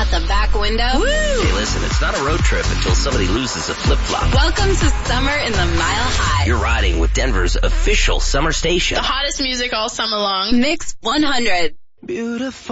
out the back window. Woo! Hey, listen, it's not a road trip until somebody loses a flip-flop. Welcome to Summer in the Mile High. You're riding with Denver's official summer station. The hottest music all summer long. Mix 100. Beautiful.